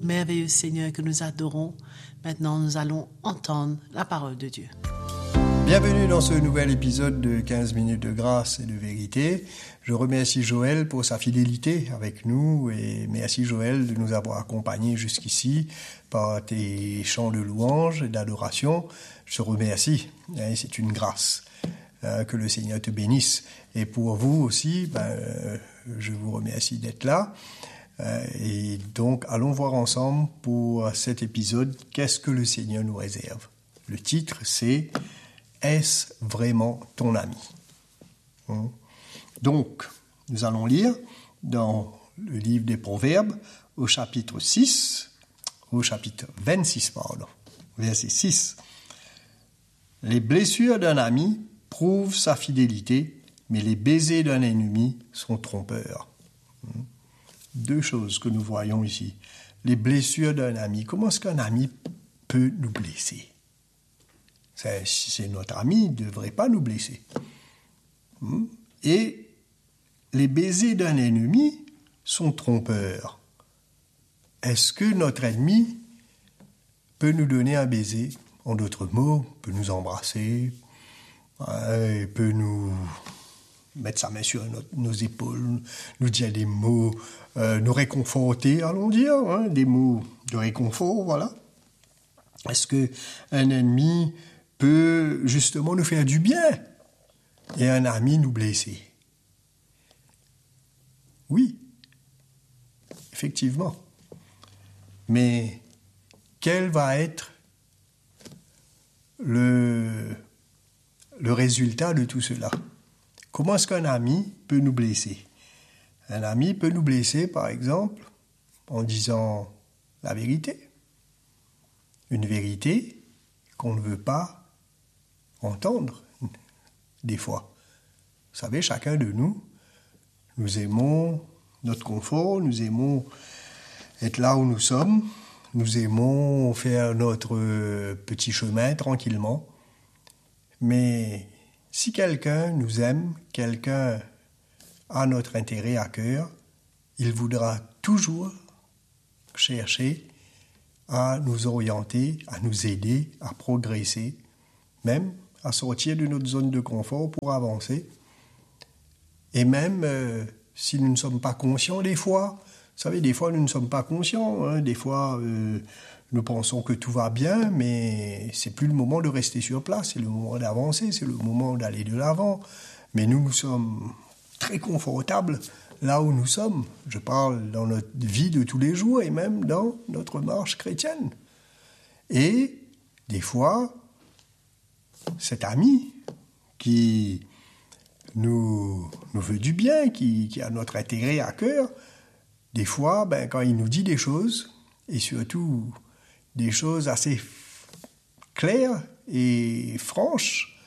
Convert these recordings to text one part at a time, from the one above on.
merveilleux Seigneur que nous adorons, maintenant nous allons entendre la parole de Dieu. Bienvenue dans ce nouvel épisode de 15 minutes de grâce et de vérité. Je remercie Joël pour sa fidélité avec nous et merci Joël de nous avoir accompagnés jusqu'ici par tes chants de louange et d'adoration. Je te remercie, c'est une grâce. Que le Seigneur te bénisse. Et pour vous aussi, je vous remercie d'être là. Et donc, allons voir ensemble pour cet épisode, qu'est-ce que le Seigneur nous réserve. Le titre, c'est « Est-ce vraiment ton ami ?» Donc, nous allons lire dans le livre des Proverbes, au chapitre 26, verset 6. « Les blessures d'un ami prouvent sa fidélité, mais les baisers d'un ennemi sont trompeurs. » Deux choses que nous voyons ici. Les blessures d'un ami. Comment est-ce qu'un ami peut nous blesser? C'est notre ami, il ne devrait pas nous blesser. Et les baisers d'un ennemi sont trompeurs. Est-ce que notre ennemi peut nous donner un baiser? En d'autres mots, peut nous embrasser, il peut nous mettre sa main sur nos épaules, nous dire des mots, nous réconforter, allons dire, des mots de réconfort, voilà. Est-ce qu'un ennemi peut justement nous faire du bien et un ami nous blesser? Oui, effectivement. Mais quel va être le résultat de tout cela? Comment est-ce qu'un ami peut nous blesser? Un ami peut nous blesser, par exemple, en disant la vérité. Une vérité qu'on ne veut pas entendre, des fois. Vous savez, chacun de nous, nous aimons notre confort, nous aimons être là où nous sommes, nous aimons faire notre petit chemin tranquillement. Mais si quelqu'un nous aime, quelqu'un a notre intérêt à cœur, il voudra toujours chercher à nous orienter, à nous aider, à progresser, même à sortir de notre zone de confort pour avancer. Et même si nous ne sommes pas conscients des fois, vous savez, des fois nous ne sommes pas conscients, des fois nous pensons que tout va bien, mais c'est plus le moment de rester sur place, c'est le moment d'avancer, c'est le moment d'aller de l'avant. Mais nous sommes très confortables là où nous sommes. Je parle dans notre vie de tous les jours et même dans notre marche chrétienne. Et des fois, cet ami qui nous veut du bien, qui a notre intérêt à cœur, des fois, quand il nous dit des choses, et surtout des choses assez claires et franches,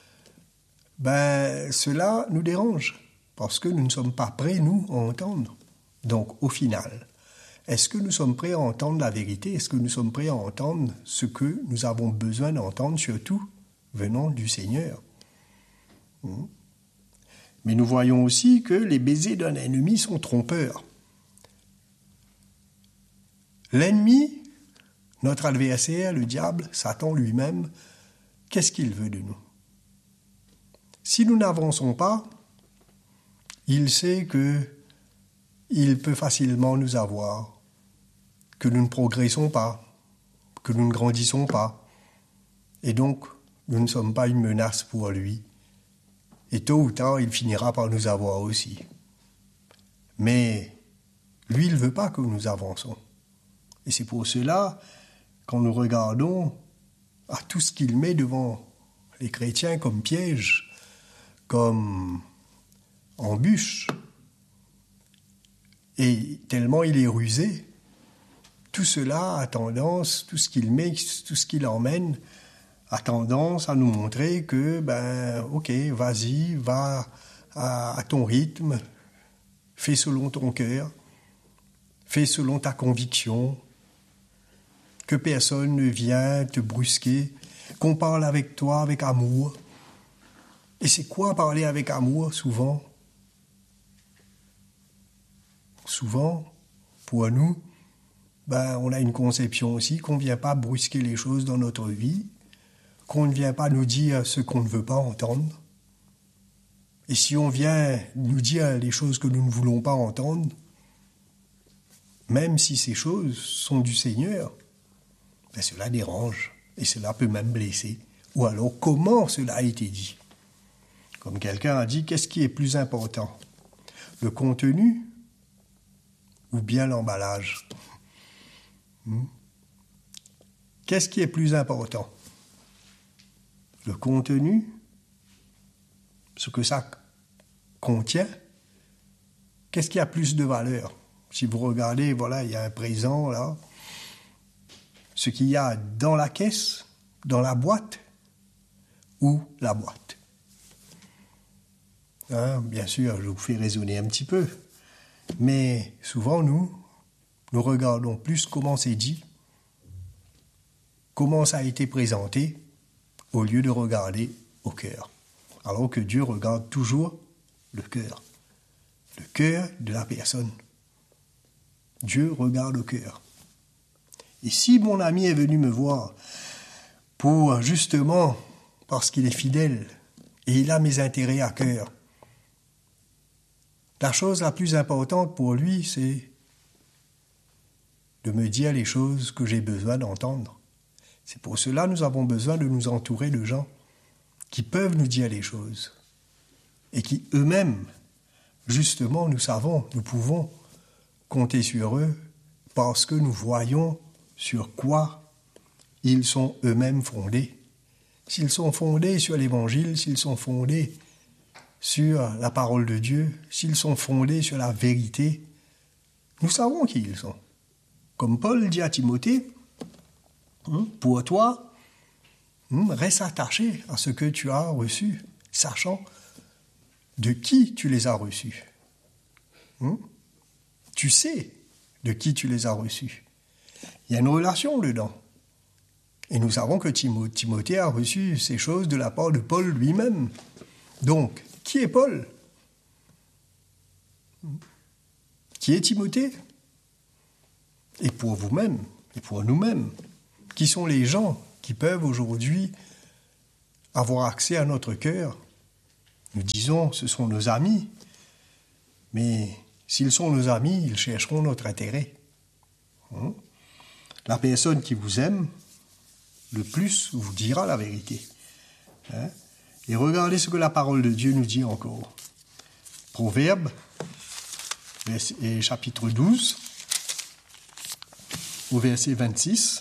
cela nous dérange, parce que nous ne sommes pas prêts, nous, à entendre. Donc, au final, est-ce que nous sommes prêts à entendre la vérité? Est-ce que nous sommes prêts à entendre ce que nous avons besoin d'entendre, surtout venant du Seigneur? Mais nous voyons aussi que les baisers d'un ennemi sont trompeurs. L'ennemi, notre adversaire, le diable, Satan lui-même, qu'est-ce qu'il veut de nous? Si nous n'avançons pas, il sait qu'il peut facilement nous avoir, que nous ne progressons pas, que nous ne grandissons pas. Et donc, nous ne sommes pas une menace pour lui. Et tôt ou tard, il finira par nous avoir aussi. Mais lui, il ne veut pas que nous avançons. Et c'est pour cela, quand nous regardons à tout ce qu'il met devant les chrétiens comme piège, comme embûche, et tellement il est rusé, tout cela a tendance, tout ce qu'il met, tout ce qu'il emmène, a tendance à nous montrer que, ok, vas-y, va à ton rythme, fais selon ton cœur, fais selon ta conviction, que personne ne vient te brusquer, qu'on parle avec toi avec amour. Et c'est quoi parler avec amour, souvent? Souvent, pour nous, on a une conception aussi qu'on ne vient pas brusquer les choses dans notre vie, qu'on ne vient pas nous dire ce qu'on ne veut pas entendre. Et si on vient nous dire les choses que nous ne voulons pas entendre, même si ces choses sont du Seigneur, cela dérange et cela peut même blesser. Ou alors, comment cela a été dit? Comme quelqu'un a dit, qu'est-ce qui est plus important? Le contenu ou bien l'emballage? Qu'est-ce qui est plus important? Le contenu, ce que ça contient, qu'est-ce qui a plus de valeur? Si vous regardez, voilà, il y a un présent là, ce qu'il y a dans la caisse, dans la boîte, ou la boîte. Bien sûr, je vous fais raisonner un petit peu, mais souvent nous regardons plus comment c'est dit, comment ça a été présenté, au lieu de regarder au cœur. Alors que Dieu regarde toujours le cœur de la personne. Dieu regarde au cœur. Et si mon ami est venu me voir pour justement, parce qu'il est fidèle et il a mes intérêts à cœur, la chose la plus importante pour lui, c'est de me dire les choses que j'ai besoin d'entendre. C'est pour cela que nous avons besoin de nous entourer de gens qui peuvent nous dire les choses et qui eux-mêmes, justement, nous pouvons compter sur eux parce que nous voyons sur quoi ils sont eux-mêmes fondés. S'ils sont fondés sur l'Évangile, s'ils sont fondés sur la parole de Dieu, s'ils sont fondés sur la vérité, nous savons qui ils sont. Comme Paul dit à Timothée, pour toi, reste attaché à ce que tu as reçu, sachant de qui tu les as reçus. Tu sais de qui tu les as reçus. Il y a une relation dedans. Et nous savons que Timothée a reçu ces choses de la part de Paul lui-même. Donc, qui est Paul? Qui est Timothée? Et pour vous-même, et pour nous-mêmes, qui sont les gens qui peuvent aujourd'hui avoir accès à notre cœur? Nous disons, ce sont nos amis, mais s'ils sont nos amis, ils chercheront notre intérêt. La personne qui vous aime le plus vous dira la vérité. Et regardez ce que la parole de Dieu nous dit encore. Proverbe, chapitre 12, au verset 26,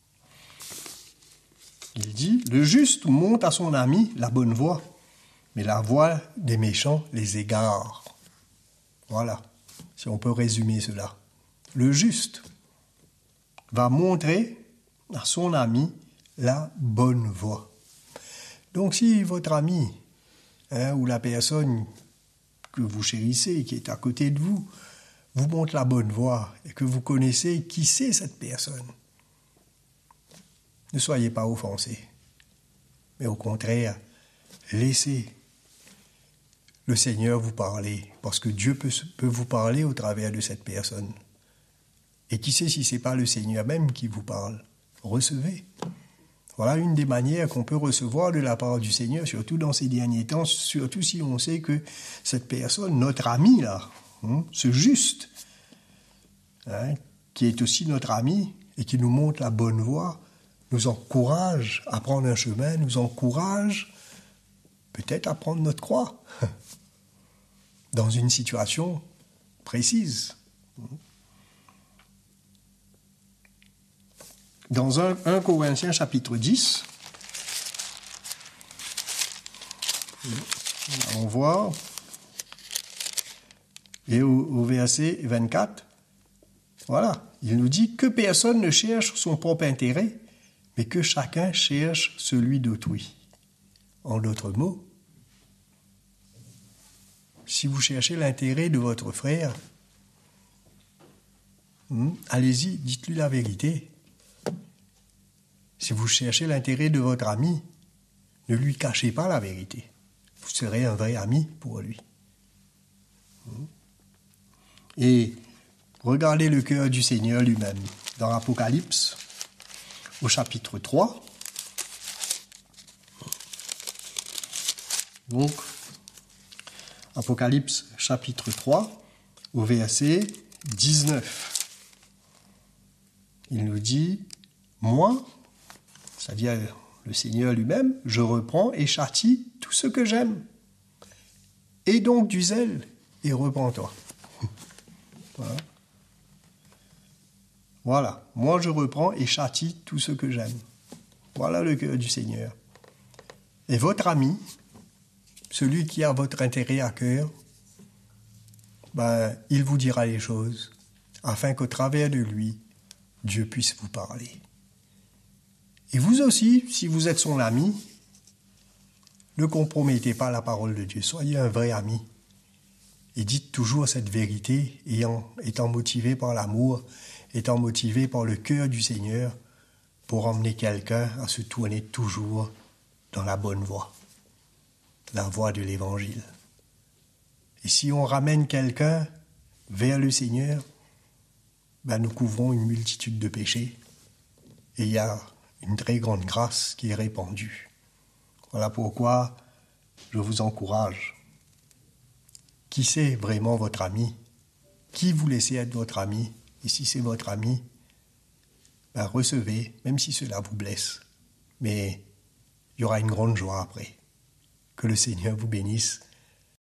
il dit « Le juste monte à son ami la bonne voie, mais la voie des méchants les égare. » Voilà, si on peut résumer cela. Le juste va montrer à son ami la bonne voie. Donc si votre ami ou la personne que vous chérissez, qui est à côté de vous, vous montre la bonne voie et que vous connaissez qui c'est cette personne, ne soyez pas offensés, mais au contraire, laissez le Seigneur vous parler, parce que Dieu peut vous parler au travers de cette personne. Et qui sait si ce n'est pas le Seigneur même qui vous parle? Recevez. Voilà une des manières qu'on peut recevoir de la part du Seigneur, surtout dans ces derniers temps, surtout si on sait que cette personne, notre ami là, ce juste, qui est aussi notre ami et qui nous montre la bonne voie, nous encourage à prendre un chemin, nous encourage peut-être à prendre notre croix dans une situation précise. Dans 1 Corinthiens chapitre 10, on voit, et au verset 24, voilà, il nous dit que personne ne cherche son propre intérêt, mais que chacun cherche celui d'autrui. En d'autres mots, si vous cherchez l'intérêt de votre frère, allez-y, dites-lui la vérité. Si vous cherchez l'intérêt de votre ami, ne lui cachez pas la vérité. Vous serez un vrai ami pour lui. Et regardez le cœur du Seigneur lui-même. dans l'Apocalypse, au chapitre 3. Donc, Apocalypse, chapitre 3, au verset 19. Il nous dit, moi, c'est-à-dire le Seigneur lui-même, je reprends et châtie tout ce que j'aime. Et donc du zèle et repens-toi. Voilà, moi je reprends et châtie tout ce que j'aime. Voilà le cœur du Seigneur. Et votre ami, celui qui a votre intérêt à cœur, il vous dira les choses, afin qu'au travers de lui, Dieu puisse vous parler. Et vous aussi, si vous êtes son ami, ne compromettez pas la parole de Dieu, soyez un vrai ami. Et dites toujours cette vérité, étant motivé par l'amour, étant motivé par le cœur du Seigneur, pour emmener quelqu'un à se tourner toujours dans la bonne voie, la voie de l'Évangile. Et si on ramène quelqu'un vers le Seigneur, nous couvrons une multitude de péchés, et il y a une très grande grâce qui est répandue. Voilà pourquoi je vous encourage. Qui c'est vraiment votre ami? Qui vous laissez être votre ami? Et si c'est votre ami, recevez, même si cela vous blesse. Mais il y aura une grande joie après. Que le Seigneur vous bénisse